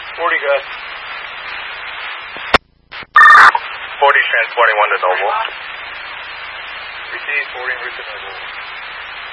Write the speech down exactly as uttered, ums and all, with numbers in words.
forty good. forty transporting one to Noble. Receive forty route to Noble.